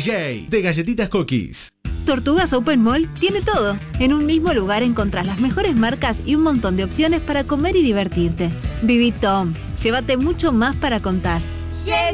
DJ de Galletitas Cookies. Tortugas Open Mall tiene todo. En un mismo lugar encontrás las mejores marcas y un montón de opciones para comer y divertirte. Viví Tom, llévate mucho más para contar.